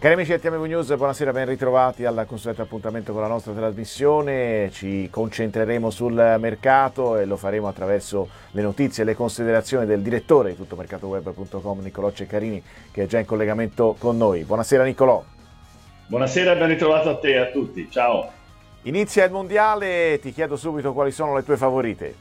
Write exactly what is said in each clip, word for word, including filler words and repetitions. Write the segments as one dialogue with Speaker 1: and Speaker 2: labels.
Speaker 1: Cari amici di T M V News, buonasera, ben ritrovati al consueto appuntamento con la nostra trasmissione. Ci concentreremo sul mercato e lo faremo attraverso le notizie e le considerazioni del direttore di tuttomercatoweb punto com, Niccolò Ceccarini, che è già in collegamento con noi. Buonasera Niccolò.
Speaker 2: Buonasera, ben ritrovato a te e a tutti, ciao.
Speaker 1: Inizia il mondiale, ti chiedo subito quali sono le tue favorite.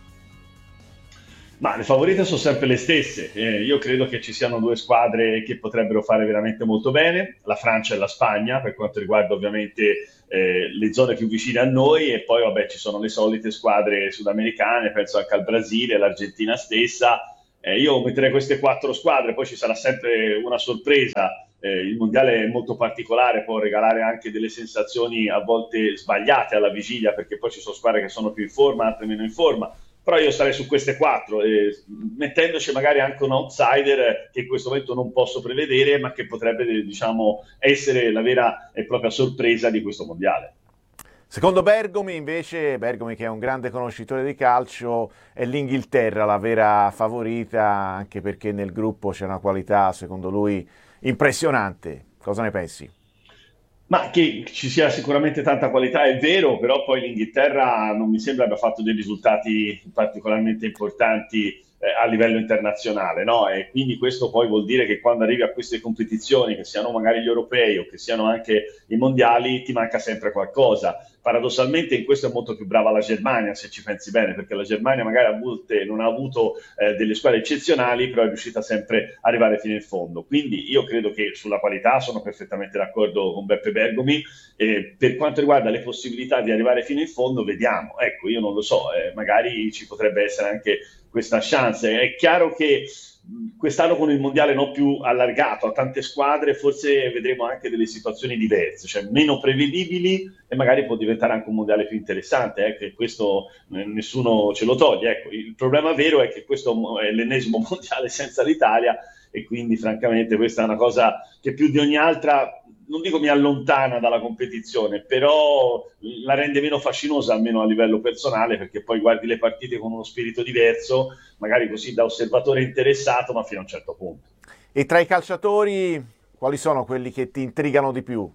Speaker 2: Ma le favorite sono sempre le stesse. Eh, io credo che ci siano due squadre che potrebbero fare veramente molto bene, la Francia e la Spagna, per quanto riguarda ovviamente eh, le zone più vicine a noi, e poi vabbè ci sono le solite squadre sudamericane, penso anche al Brasile, l'Argentina stessa. Eh, io metterei queste quattro squadre, poi ci sarà sempre una sorpresa. Eh, il mondiale è molto particolare, può regalare anche delle sensazioni a volte sbagliate alla vigilia, perché poi ci sono squadre che sono più in forma, altre meno in forma. Però io starei su queste quattro, eh, mettendoci magari anche un outsider che in questo momento non posso prevedere, ma che potrebbe, diciamo, essere la vera e propria sorpresa di questo mondiale.
Speaker 1: Secondo Bergomi, invece, Bergomi che è un grande conoscitore di calcio, è l'Inghilterra la vera favorita, anche perché nel gruppo c'è una qualità, secondo lui, impressionante. Cosa ne pensi?
Speaker 2: Ma che ci sia sicuramente tanta qualità è vero, però poi l'Inghilterra non mi sembra abbia fatto dei risultati particolarmente importanti eh, a livello internazionale, no? E quindi questo poi vuol dire che quando arrivi a queste competizioni, che siano magari gli europei o che siano anche i mondiali, ti manca sempre qualcosa. Paradossalmente in questo è molto più brava la Germania, se ci pensi bene, perché la Germania magari a volte non ha avuto eh, delle squadre eccezionali, però è riuscita sempre a arrivare fino in fondo. Quindi io credo che sulla qualità sono perfettamente d'accordo con Beppe Bergomi. Eh, per quanto riguarda le possibilità di arrivare fino in fondo, vediamo. Ecco, io non lo so, eh, magari ci potrebbe essere anche questa chance. È chiaro che quest'anno con il mondiale non più allargato a tante squadre forse vedremo anche delle situazioni diverse, cioè meno prevedibili, e magari può diventare anche un mondiale più interessante, eh, che questo eh, nessuno ce lo toglie. Ecco, il problema vero è che questo è l'ennesimo mondiale senza l'Italia, e quindi francamente questa è una cosa che più di ogni altra, non dico mi allontana dalla competizione, però la rende meno fascinosa, almeno a livello personale, perché poi guardi le partite con uno spirito diverso, magari così da osservatore interessato, ma fino a un certo punto.
Speaker 1: E tra i calciatori, quali sono quelli che ti intrigano di più?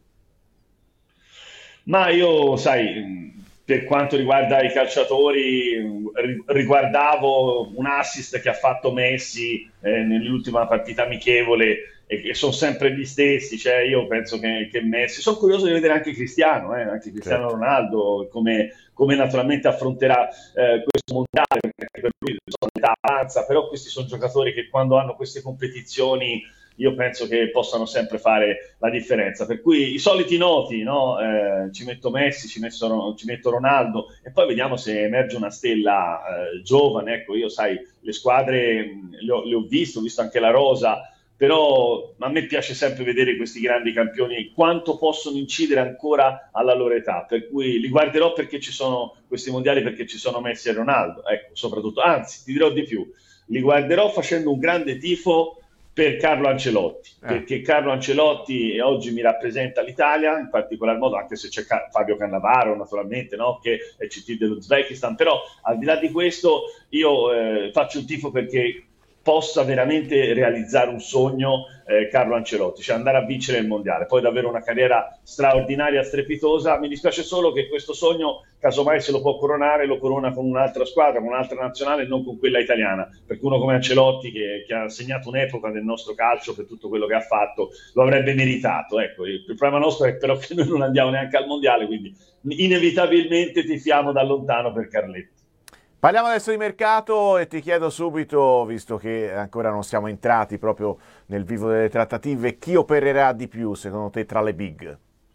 Speaker 2: Ma io, sai, per quanto riguarda i calciatori, riguardavo un assist che ha fatto Messi eh, nell'ultima partita amichevole, e che sono sempre gli stessi, cioè io penso che, che Messi, sono curioso di vedere anche Cristiano, eh, anche Cristiano certo. Ronaldo, come, come naturalmente affronterà eh, questo mondiale, perché per lui sono età avanza, però questi sono giocatori che quando hanno queste competizioni io penso che possano sempre fare la differenza, per cui i soliti noti, no? eh, ci metto Messi, ci metto, ci metto Ronaldo, e poi vediamo se emerge una stella eh, giovane. Ecco, io sai, le squadre le ho, le ho viste, ho visto anche la rosa, però a me piace sempre vedere questi grandi campioni quanto possono incidere ancora alla loro età, per cui li guarderò perché ci sono questi mondiali, perché ci sono Messi e Ronaldo, ecco, soprattutto, anzi ti dirò di più, li guarderò facendo un grande tifo per Carlo Ancelotti, eh. perché Carlo Ancelotti oggi mi rappresenta l'Italia, in particolar modo, anche se c'è Fabio Cannavaro naturalmente, no? Che è C T dell'Uzbekistan, però al di là di questo io eh, faccio un tifo perché possa veramente realizzare un sogno eh, Carlo Ancelotti, cioè andare a vincere il mondiale, poi davvero una carriera straordinaria, strepitosa. Mi dispiace solo che questo sogno, casomai se lo può coronare, lo corona con un'altra squadra, con un'altra nazionale, non con quella italiana, perché uno come Ancelotti, che, che ha segnato un'epoca del nostro calcio per tutto quello che ha fatto, lo avrebbe meritato. Ecco, il problema nostro è però che noi non andiamo neanche al mondiale, quindi inevitabilmente tifiamo da lontano per Carletti.
Speaker 1: Parliamo adesso di mercato e ti chiedo subito, visto che ancora non siamo entrati proprio nel vivo delle trattative, chi opererà di più secondo te tra le big?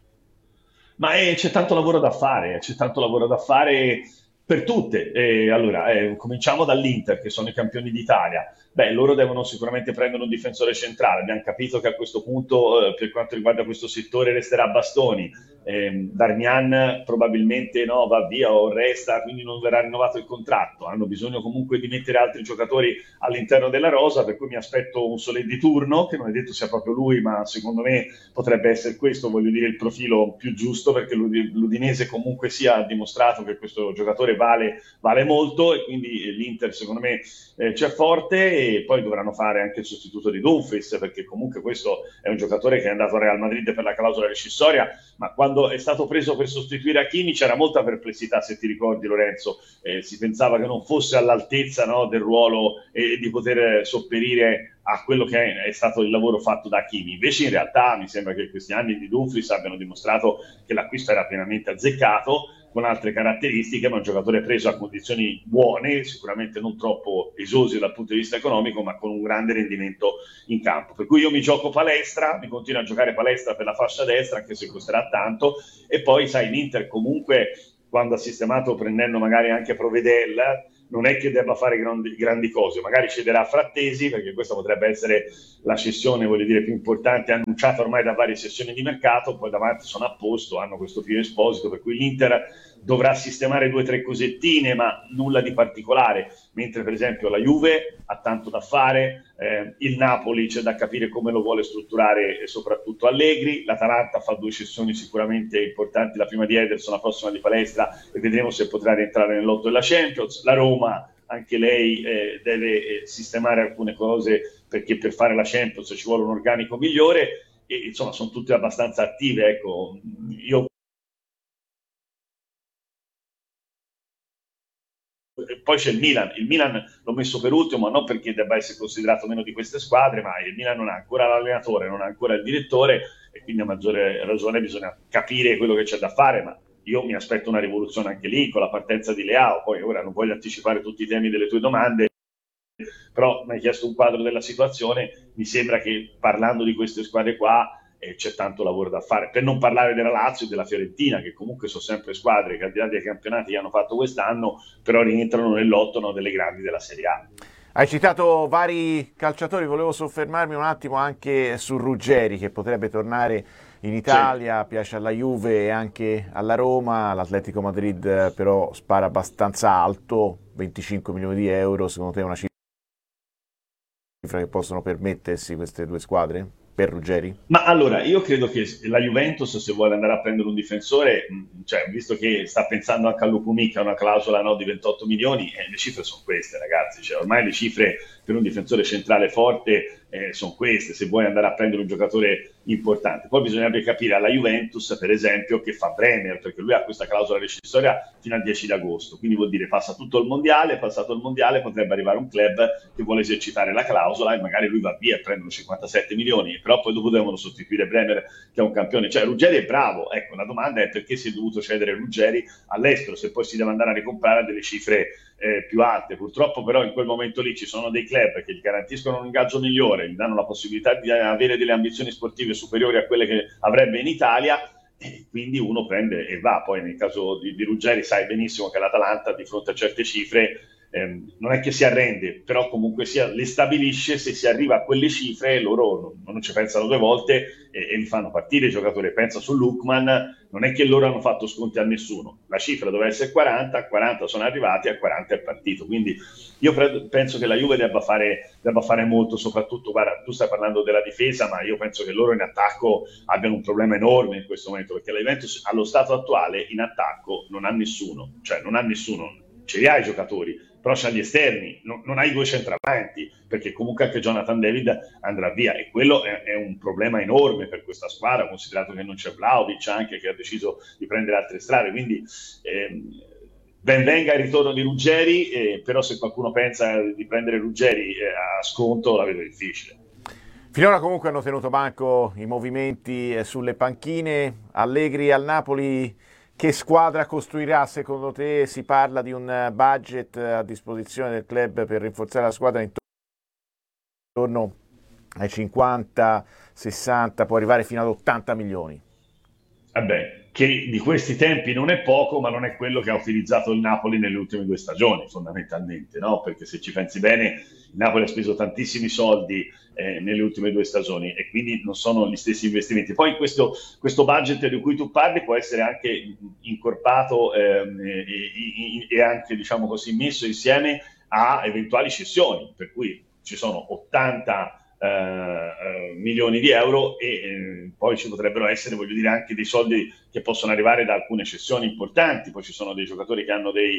Speaker 2: Ma eh, c'è tanto lavoro da fare, c'è tanto lavoro da fare per tutte. Eh, allora, eh, cominciamo dall'Inter, che sono i campioni d'Italia. Beh, loro devono sicuramente prendere un difensore centrale. Abbiamo capito che a questo punto, eh, per quanto riguarda questo settore, resterà Bastoni. eh, Darmian probabilmente no, va via o resta, quindi non verrà rinnovato il contratto, hanno bisogno comunque di mettere altri giocatori all'interno della rosa, per cui mi aspetto un Solé di turno, che non è detto sia proprio lui, ma secondo me potrebbe essere questo, voglio dire, il profilo più giusto, perché l'Udinese comunque sia ha dimostrato che questo giocatore vale, vale molto, e quindi l'Inter secondo me eh, c'è forte, e poi dovranno fare anche il sostituto di Dumfries, perché comunque questo è un giocatore che è andato a Real Madrid per la clausola rescissoria, ma quando è stato preso per sostituire Hakimi c'era molta perplessità, se ti ricordi Lorenzo, eh, si pensava che non fosse all'altezza, no, del ruolo e eh, di poter sopperire a quello che è, è stato il lavoro fatto da Hakimi. Invece in realtà mi sembra che questi anni di Dumfries abbiano dimostrato che l'acquisto era pienamente azzeccato, con altre caratteristiche, ma un giocatore preso a condizioni buone, sicuramente non troppo esosi dal punto di vista economico, ma con un grande rendimento in campo. Per cui io mi gioco palestra, mi continuo a giocare palestra per la fascia destra, anche se costerà tanto, e poi sai, l'Inter comunque, quando ha sistemato prendendo magari anche Provedel, non è che debba fare grandi, grandi cose, magari cederà Frattesi, perché questa potrebbe essere la cessione, voglio dire, più importante, annunciata ormai da varie sessioni di mercato, poi davanti sono a posto, hanno questo Pio Esposito, per cui l'Inter dovrà sistemare due o tre cosettine, ma nulla di particolare, mentre per esempio la Juve ha tanto da fare, eh, il Napoli c'è da capire come lo vuole strutturare, e soprattutto Allegri, l'Atalanta fa due cessioni sicuramente importanti, la prima di Ederson, la prossima di Palestra, e vedremo se potrà rientrare nell'otto della Champions. La Roma, anche lei eh, deve eh, sistemare alcune cose, perché per fare la Champions ci vuole un organico migliore, e insomma sono tutte abbastanza attive, ecco. Io poi c'è il Milan, il Milan l'ho messo per ultimo, non perché debba essere considerato meno di queste squadre, ma il Milan non ha ancora l'allenatore, non ha ancora il direttore, e quindi a maggiore ragione bisogna capire quello che c'è da fare, ma io mi aspetto una rivoluzione anche lì, con la partenza di Leao. Poi ora non voglio anticipare tutti i temi delle tue domande, però mi hai chiesto un quadro della situazione, mi sembra che parlando di queste squadre qua eh, c'è tanto lavoro da fare, per non parlare della Lazio e della Fiorentina, che comunque sono sempre squadre che al di là dei campionati che hanno fatto quest'anno, però rientrano nell'otto, no, delle grandi della Serie A.
Speaker 1: Hai citato vari calciatori, volevo soffermarmi un attimo anche su Ruggeri, che potrebbe tornare in Italia, sì. Piace alla Juve e anche alla Roma, l'Atletico Madrid però spara abbastanza alto, venticinque milioni di euro, secondo te è una cifra che possono permettersi queste due squadre per Ruggeri?
Speaker 2: Ma allora, io credo che la Juventus, se vuole andare a prendere un difensore, cioè, visto che sta pensando anche a Lukumi, che ha una clausola, no, di ventotto milioni, eh, le cifre sono queste, ragazzi, cioè, ormai le cifre per un difensore centrale forte eh, sono queste, se vuoi andare a prendere un giocatore importante. Poi bisognerebbe capire alla Juventus, per esempio, che fa Bremer, perché lui ha questa clausola rescissoria fino al dieci di agosto, quindi vuol dire passa tutto il mondiale, passato il mondiale potrebbe arrivare un club che vuole esercitare la clausola, e magari lui va via e prendono cinquantasette milioni, però poi dopo devono sostituire Bremer, che è un campione. Cioè Ruggeri è bravo, ecco, la domanda è perché si è dovuto cedere Ruggeri all'estero, se poi si deve andare a ricomprare a delle cifre eh, più alte. Purtroppo però in quel momento lì ci sono dei club che gli garantiscono un ingaggio migliore, gli danno la possibilità di avere delle ambizioni sportive superiori a quelle che avrebbe in Italia, e quindi uno prende e va. Poi nel caso di, di Ruggeri sai benissimo che l'Atalanta di fronte a certe cifre ehm, non è che si arrende, però comunque sia, le stabilisce, se si arriva a quelle cifre loro non, non ci pensano due volte e, e li fanno partire i giocatori. Pensa su Lookman, non è che loro hanno fatto sconti a nessuno, la cifra doveva essere quaranta, a quaranta sono arrivati, a quaranta è partito, quindi io pre- penso che la Juve debba fare, debba fare molto, soprattutto, guarda, tu stai parlando della difesa, ma io penso che loro in attacco abbiano un problema enorme in questo momento, perché la Juventus allo stato attuale in attacco non ha nessuno, cioè non ha nessuno, ce li ha i giocatori, però c'ha gli esterni, non, non hai due centravanti, perché comunque anche Jonathan David andrà via, e quello è, è un problema enorme per questa squadra, considerato che non c'è Vlahovic anche, che ha deciso di prendere altre strade, quindi ehm, ben venga il ritorno di Ruggeri, eh, però se qualcuno pensa di prendere Ruggeri eh, a sconto la vedo difficile.
Speaker 1: Finora comunque hanno tenuto banco i movimenti eh, sulle panchine. Allegri al Napoli, che squadra costruirà secondo te? Si parla di un budget a disposizione del club per rinforzare la squadra intorno ai cinquanta, sessanta, può arrivare fino ad ottanta milioni.
Speaker 2: Vabbè, che di questi tempi non è poco, ma non è quello che ha utilizzato il Napoli nelle ultime due stagioni, fondamentalmente, no? Perché se ci pensi bene, il Napoli ha speso tantissimi soldi eh, nelle ultime due stagioni e quindi non sono gli stessi investimenti. Poi questo, questo budget di cui tu parli può essere anche incorporato ehm, e, e, e anche, diciamo così, messo insieme a eventuali cessioni, per cui ci sono ottanta Uh, milioni di euro e eh, poi ci potrebbero essere, voglio dire, anche dei soldi che possono arrivare da alcune cessioni importanti. Poi ci sono dei giocatori che hanno dei,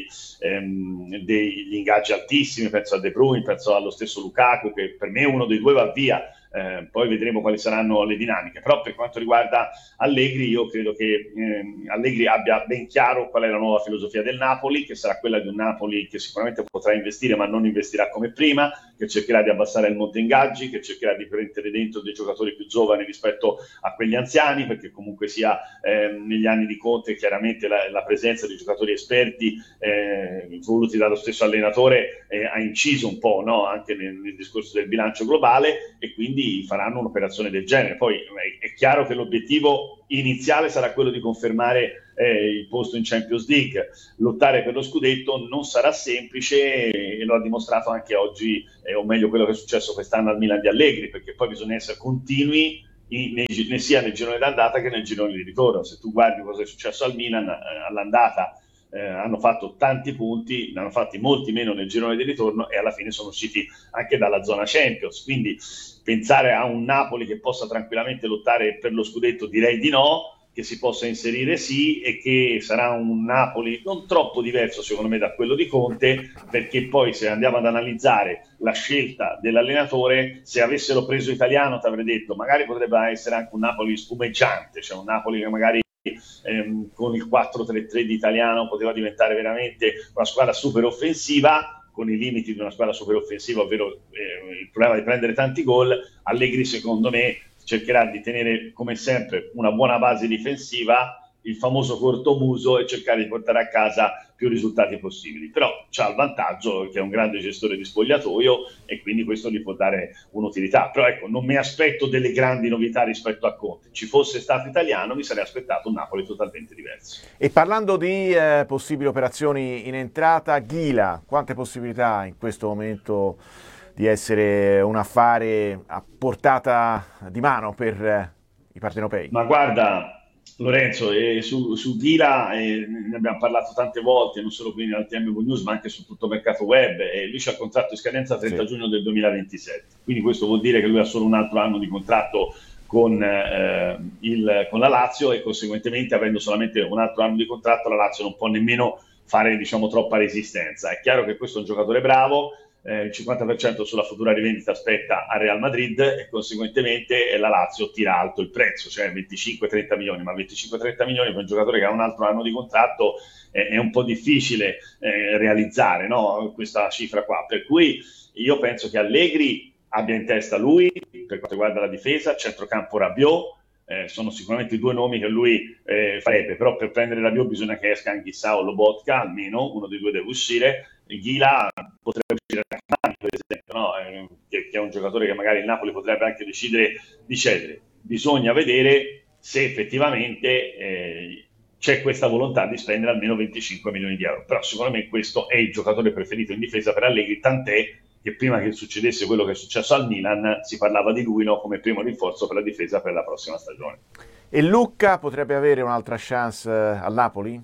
Speaker 2: ehm, degli ingaggi altissimi, penso a De Bruyne, penso allo stesso Lukaku, che per me uno dei due va via. Eh, poi vedremo quali saranno le dinamiche, però per quanto riguarda Allegri io credo che eh, Allegri abbia ben chiaro qual è la nuova filosofia del Napoli, che sarà quella di un Napoli che sicuramente potrà investire ma non investirà come prima, che cercherà di abbassare il monte ingaggi, che cercherà di prendere dentro dei giocatori più giovani rispetto a quegli anziani, perché comunque sia eh, negli anni di Conte chiaramente la, la presenza di giocatori esperti eh, voluti dallo stesso allenatore eh, ha inciso un po', no? Anche nel, nel discorso del bilancio globale, e quindi faranno un'operazione del genere. Poi è, è chiaro che l'obiettivo iniziale sarà quello di confermare eh, il posto in Champions League. Lottare per lo scudetto non sarà semplice e lo ha dimostrato anche oggi, eh, o meglio quello che è successo quest'anno al Milan di Allegri, perché poi bisogna essere continui in, nei, nei, sia nel girone d'andata che nel girone di ritorno. Se tu guardi cosa è successo al Milan eh, all'andata, Eh, hanno fatto tanti punti, ne hanno fatti molti meno nel girone di ritorno e alla fine sono usciti anche dalla zona Champions. Quindi pensare a un Napoli che possa tranquillamente lottare per lo scudetto direi di no, che si possa inserire sì, e che sarà un Napoli non troppo diverso secondo me da quello di Conte, perché poi se andiamo ad analizzare la scelta dell'allenatore, se avessero preso italiano ti avrei detto magari potrebbe essere anche un Napoli spumeggiante, cioè un Napoli che magari Ehm, con il quattro tre tre di Italiano poteva diventare veramente una squadra super offensiva, con i limiti di una squadra super offensiva, ovvero eh, il problema di prendere tanti gol. Allegri secondo me cercherà di tenere come sempre una buona base difensiva, il famoso cortomuso, e cercare di portare a casa più risultati possibili. Però c'ha il vantaggio che è un grande gestore di spogliatoio e quindi questo gli può dare un'utilità. Però ecco, non mi aspetto delle grandi novità rispetto a Conte. Ci fosse stato italiano mi sarei aspettato un Napoli totalmente diverso.
Speaker 1: E parlando di eh, possibili operazioni in entrata, Ghila, quante possibilità in questo momento di essere un affare a portata di mano per eh, i partenopei?
Speaker 2: Ma guarda, Lorenzo, eh, su, su Ghila eh, ne abbiamo parlato tante volte, non solo qui al T M V News, ma anche su tutto Mercato Web. E lui c'ha il contratto in scadenza trenta
Speaker 1: Sì.
Speaker 2: giugno del duemilaventisette, quindi questo vuol dire che lui ha solo un altro anno di contratto con, eh, il, con la Lazio, e conseguentemente, avendo solamente un altro anno di contratto, la Lazio non può nemmeno fare, diciamo, troppa resistenza. È chiaro che questo è un giocatore bravo. Eh, il cinquanta per cento sulla futura rivendita aspetta a Real Madrid e conseguentemente la Lazio tira alto il prezzo, cioè venticinque trenta milioni, ma venticinque trenta milioni per un giocatore che ha un altro anno di contratto eh, è un po' difficile eh, realizzare, no? Questa cifra qua, per cui io penso che Allegri abbia in testa lui per quanto riguarda la difesa, centrocampo Rabiot. Eh, sono sicuramente i due nomi che lui eh, farebbe, però per prendere Rabiot bisogna che esca anche Issa o Lobotka, almeno uno dei due deve uscire. Ghila potrebbe uscire da Cavani, per esempio, no? eh, che, che è un giocatore che magari il Napoli potrebbe anche decidere di cedere. Bisogna vedere se effettivamente eh, c'è questa volontà di spendere almeno venticinque milioni di euro, però secondo me questo è il giocatore preferito in difesa per Allegri, tant'è che prima che succedesse quello che è successo al Milan si parlava di lui, no, come primo rinforzo per la difesa per la prossima stagione.
Speaker 1: E Lucca potrebbe avere un'altra chance al Napoli?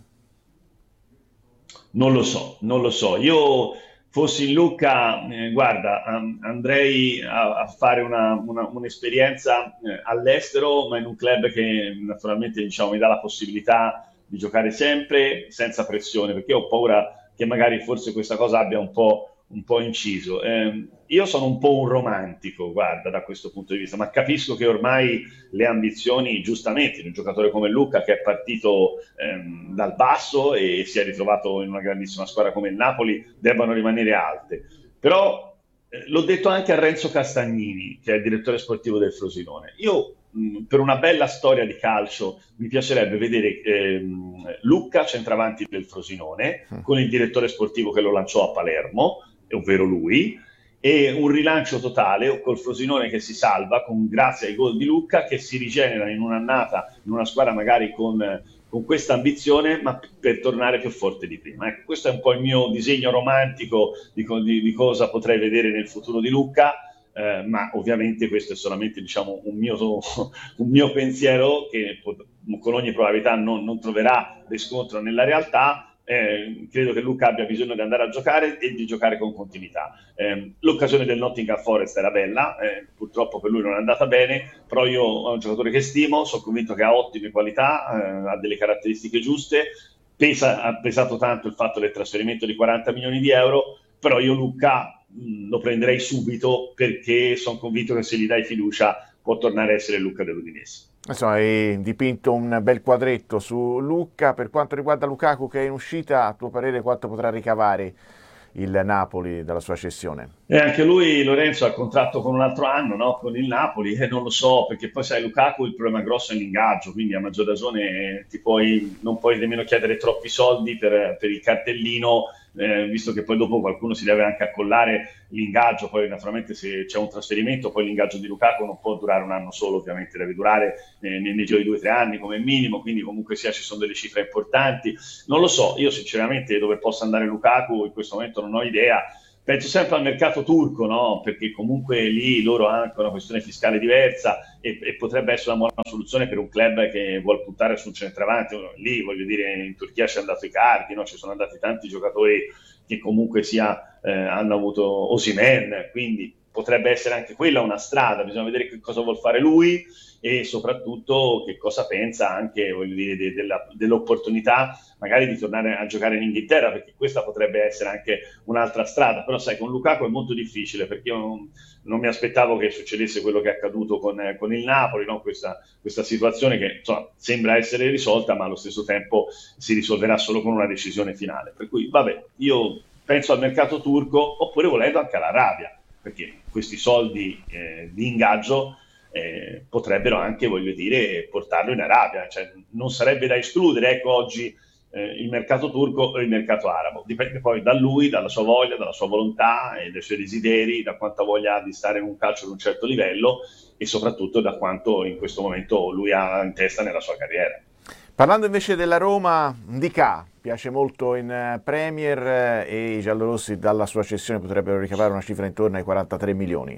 Speaker 2: Non lo so, non lo so. Io fossi in Lucca, eh, guarda, um, andrei a, a fare una, una, un'esperienza eh, all'estero, ma in un club che naturalmente, diciamo, mi dà la possibilità di giocare sempre senza pressione, perché ho paura che magari forse questa cosa abbia un po' un po' inciso. Eh, io sono un po' un romantico, guarda, da questo punto di vista, ma capisco che ormai le ambizioni, giustamente, di un giocatore come Lucca, che è partito ehm, dal basso e si è ritrovato in una grandissima squadra come il Napoli, debbano rimanere alte. Però eh, l'ho detto anche a Renzo Castagnini, che è il direttore sportivo del Frosinone. Io, mh, per una bella storia di calcio, mi piacerebbe vedere ehm, Lucca centravanti del Frosinone, con il direttore sportivo che lo lanciò a Palermo, ovvero lui, e un rilancio totale col Frosinone che si salva con, grazie ai gol di Lucca, che si rigenera in un'annata in una squadra magari con, con questa ambizione, ma per tornare più forte di prima. Ecco, questo è un po' il mio disegno romantico di, di, di cosa potrei vedere nel futuro di Lucca, eh, ma ovviamente questo è solamente, diciamo, un mio, un mio pensiero che con ogni probabilità non, non troverà riscontro nella realtà. Eh, credo che Lucca abbia bisogno di andare a giocare e di giocare con continuità. Eh, l'occasione del Nottingham Forest era bella, eh, purtroppo per lui non è andata bene, però io ho un giocatore che stimo, sono convinto che ha ottime qualità, eh, ha delle caratteristiche giuste, pesa, ha pesato tanto il fatto del trasferimento di quaranta milioni di euro, però io Lucca mh, lo prenderei subito, perché sono convinto che se gli dai fiducia può tornare a essere Lucca dell'Udinese.
Speaker 1: Insomma, hai dipinto un bel quadretto su Lucca. Per quanto riguarda Lukaku, che è in uscita, a tuo parere quanto potrà ricavare il Napoli dalla sua cessione?
Speaker 2: E anche lui, Lorenzo, ha contratto con un altro anno, no? Con il Napoli, e non lo so, perché poi sai, Lukaku il problema grosso è l'ingaggio, quindi a maggior ragione ti puoi, non puoi nemmeno chiedere troppi soldi per, per il cartellino, eh, visto che poi dopo qualcuno si deve anche accollare l'ingaggio. Poi naturalmente se c'è un trasferimento, poi l'ingaggio di Lukaku non può durare un anno solo, ovviamente deve durare eh, nei giro di due o tre anni come minimo, quindi comunque sia ci sono delle cifre importanti. Non lo so, io sinceramente dove possa andare Lukaku in questo momento non ho idea. Penso sempre al mercato turco, no? Perché comunque lì loro hanno anche una questione fiscale diversa e, e potrebbe essere una buona soluzione per un club che vuole puntare sul centravanti. Lì, voglio dire, in Turchia ci hanno dato i cardi, no? Ci sono andati tanti giocatori che comunque sia, eh, hanno avuto Osimhen, quindi potrebbe essere anche quella una strada. Bisogna vedere che cosa vuol fare lui e soprattutto che cosa pensa anche, voglio dire, de, della, dell'opportunità magari di tornare a giocare in Inghilterra, perché questa potrebbe essere anche un'altra strada. Però sai, con Lukaku è molto difficile, perché io non, non mi aspettavo che succedesse quello che è accaduto con, eh, con il Napoli, no? questa, questa situazione che insomma, sembra essere risolta, ma allo stesso tempo si risolverà solo con una decisione finale. Per cui vabbè, io penso al mercato turco, oppure volendo anche all'Arabia, perché questi soldi eh, di ingaggio eh, potrebbero anche, voglio dire, portarlo in Arabia. Cioè, non sarebbe da escludere, ecco, oggi eh, il mercato turco o il mercato arabo. Dipende poi da lui, dalla sua voglia, dalla sua volontà e dai suoi desideri, da quanta voglia ha di stare in un calcio di un certo livello e soprattutto da quanto in questo momento lui ha in testa nella sua carriera.
Speaker 1: Parlando invece della Roma, Ndicà piace molto in Premier e i giallorossi dalla sua cessione potrebbero ricavare una cifra intorno ai quarantatré milioni.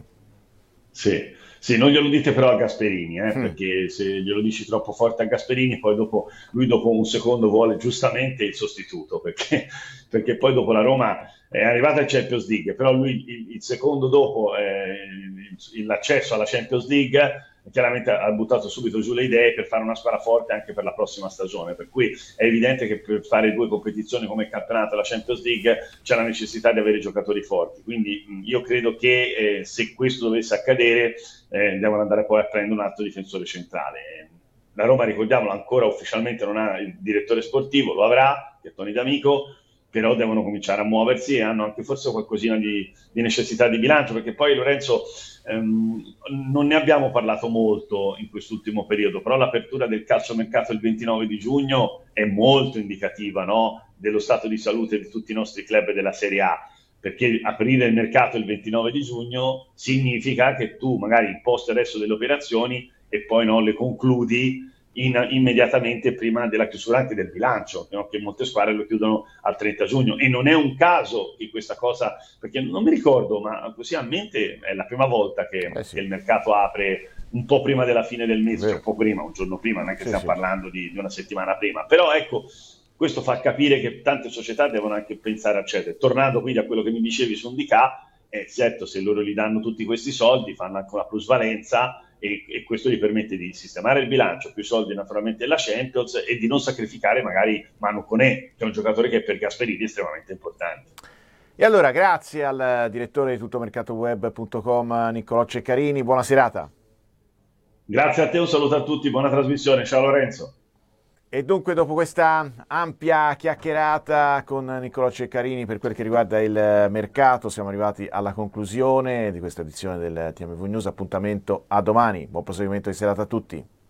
Speaker 2: Sì, sì, non glielo dite però a Gasperini, eh, mm. perché se glielo dici troppo forte a Gasperini, poi dopo lui dopo un secondo vuole giustamente il sostituto, perché, perché poi dopo la Roma è arrivata al Champions League, però lui il, il secondo dopo eh, l'accesso alla Champions League chiaramente ha buttato subito giù le idee per fare una squadra forte anche per la prossima stagione, per cui è evidente che per fare due competizioni come il campionato e la Champions League c'è la necessità di avere giocatori forti, quindi io credo che eh, se questo dovesse accadere eh, devono andare poi a prendere un altro difensore centrale. La Roma, ricordiamolo, ancora ufficialmente non ha il direttore sportivo, lo avrà, che è Toni D'Amico, però devono cominciare a muoversi e hanno anche forse qualcosina di, di necessità di bilancio, perché poi Lorenzo ehm, non ne abbiamo parlato molto in quest'ultimo periodo, però l'apertura del calciomercato il ventinove di giugno è molto indicativa, no? Dello stato di salute di tutti i nostri club della Serie A, perché aprire il mercato il ventinove di giugno significa che tu magari imposti adesso delle operazioni e poi no, le concludi In, immediatamente prima della chiusura anche del bilancio, no? Che molte squadre lo chiudono al trenta giugno e non è un caso che questa cosa, perché non mi ricordo, ma così a mente è la prima volta che, eh sì. che il mercato apre un po' prima della fine del mese, cioè un po' prima, un giorno prima, non è che sì, stiamo sì. parlando di, di una settimana prima, però ecco, questo fa capire che tante società devono anche pensare a cedere. Tornando quindi a quello che mi dicevi su Ndicà, è certo, se loro gli danno tutti questi soldi fanno anche una plusvalenza e, e questo gli permette di sistemare il bilancio, più soldi naturalmente della Champions e di non sacrificare magari Manu Koné, che è un giocatore che per Gasperini è estremamente importante.
Speaker 1: E allora grazie al direttore di tuttomercatoweb punto com Niccolò Ceccarini, buona serata.
Speaker 2: Grazie a te, un saluto a tutti, buona trasmissione, ciao Lorenzo.
Speaker 1: E dunque dopo questa ampia chiacchierata con Niccolò Ceccarini per quel che riguarda il mercato siamo arrivati alla conclusione di questa edizione del T M V News, appuntamento a domani, buon proseguimento di serata a tutti.